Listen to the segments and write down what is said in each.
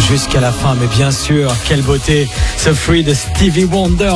jusqu'à la fin, mais bien sûr, quelle beauté, ce Free de Stevie Wonder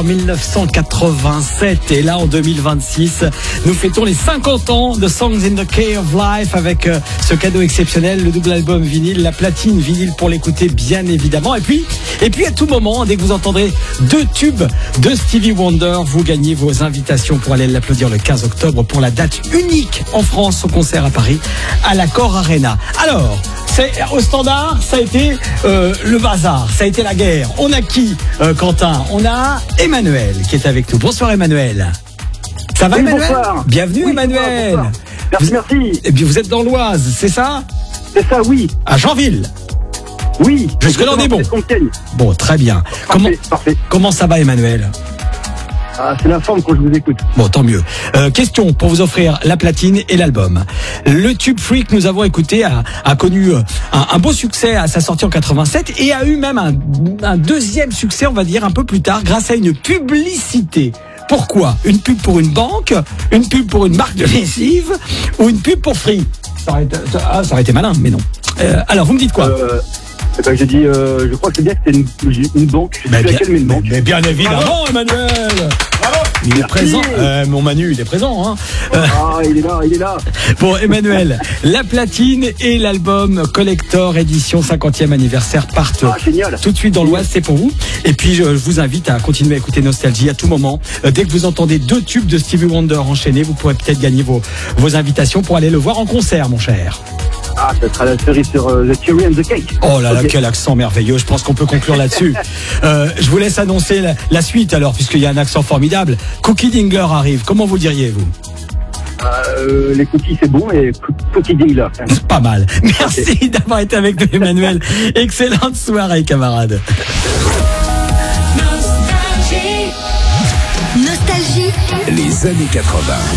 1987. Et là, en 2026, nous fêtons les 50 ans de Songs in the Key of Life avec ce cadeau exceptionnel, le double album vinyle, la platine vinyle pour l'écouter, bien évidemment. Et puis à tout moment, dès que vous entendrez 2 tubes de Stevie Wonder, vous gagnez vos invitations pour aller l'applaudir le 15 octobre pour la date unique en France au concert à Paris, à l'Accor Arena. Alors, au standard, ça a été le bazar, ça a été la guerre. On a qui, Quentin? On a Emmanuel qui est avec nous. Bonsoir Emmanuel. Ça va, oui, Emmanuel? bonsoir. Bienvenue, oui, Emmanuel. bonsoir. Merci. Et puis vous êtes dans l'Oise, c'est ça? C'est ça, oui. À Janville. Oui. Jusque-là, on est bon. Bon, très bien. Parfait. Comment ça va, Emmanuel? Ah, c'est la forme quand je vous écoute. Bon, tant mieux. Question pour vous offrir la platine et l'album. Le tube Free que nous avons écouté a connu un beau succès à sa sortie en 87 et a eu même un deuxième succès, on va dire, un peu plus tard, grâce à une publicité. Pourquoi? Une pub pour une banque, une pub pour une marque de lessive ou une pub pour Free? Ça aurait été malin, mais non. Alors, vous me dites quoi? J'ai dit, je crois que c'est bien que c'était une banque. Je sais plus laquelle, mais une banque. Mais bien évidemment, bravo, Emmanuel. Bravo. Il est présent. Mon Manu, il est présent. Hein. Ah, il est là. Bon, Emmanuel, la platine et l'album Collector édition 50e anniversaire partent tout de suite dans l'Oise, c'est pour vous. Et puis, je vous invite à continuer à écouter Nostalgie à tout moment. Dès que vous entendez 2 tubes de Stevie Wonder enchaînés, vous pourrez peut-être gagner vos invitations pour aller le voir en concert, mon cher. Ah, ça sera la série sur The Cherry and the Cake. Oh là là, quel accent merveilleux. Je pense qu'on peut conclure là-dessus. Je vous laisse annoncer la suite alors, puisqu'il y a un accent formidable. Cookie Dingler arrive. Comment vous diriez, vous? Les cookies, c'est bon, et Cookie Dingler. Pas mal. Merci d'avoir été avec nous, Emmanuel. Excellente soirée, camarades. Nostalgie. Les années 80.